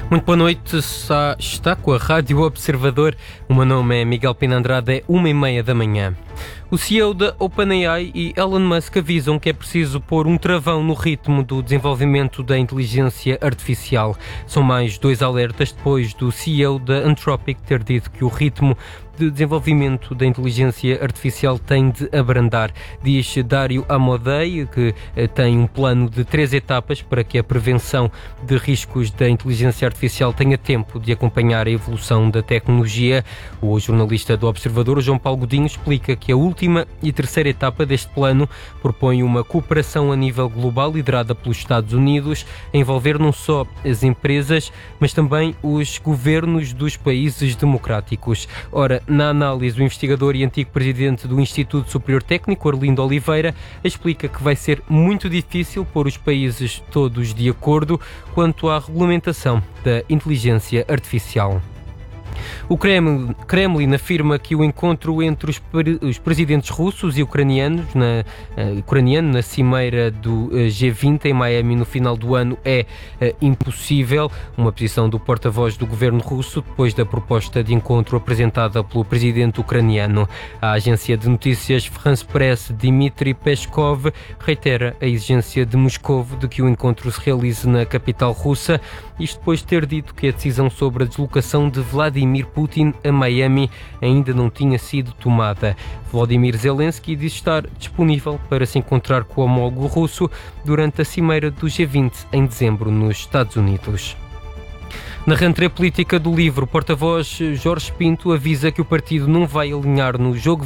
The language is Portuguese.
Muito boa noite, está com a Rádio Observador. O meu nome é Miguel Pina Andrade, é 1h30 da manhã. O CEO da OpenAI e Elon Musk avisam que é preciso pôr um travão no ritmo do desenvolvimento da inteligência artificial. São mais dois alertas depois do CEO da Anthropic ter dito que o ritmo de desenvolvimento da inteligência artificial tem de abrandar. Diz Dario Amodei que tem um plano de 3 etapas para que a prevenção de riscos da inteligência artificial tenha tempo de acompanhar a evolução da tecnologia. O jornalista do Observador, João Paulo Godinho, explica que a última e terceira etapa deste plano propõe uma cooperação a nível global liderada pelos Estados Unidos, a envolver não só as empresas, mas também os governos dos países democráticos. Ora, na análise, o investigador e antigo presidente do Instituto Superior Técnico, Arlindo Oliveira, explica que vai ser muito difícil pôr os países todos de acordo quanto à regulamentação da inteligência artificial. O Kremlin afirma que o encontro entre os presidentes russos e ucraniano na cimeira do G20 em Miami no final do ano é impossível. Uma posição do porta-voz do governo russo depois da proposta de encontro apresentada pelo presidente ucraniano. A agência de notícias France Press, Dmitry Peskov, reitera a exigência de Moscou de que o encontro se realize na capital russa, isto depois de ter dito que a decisão sobre a deslocação de Vladimir Putin a Miami ainda não tinha sido tomada. Volodymyr Zelensky diz estar disponível para se encontrar com o homólogo russo durante a cimeira do G20 em dezembro nos Estados Unidos. Na rentrée política do LIVRE, o porta-voz Jorge Pinto avisa que o partido não vai alinhar no jogo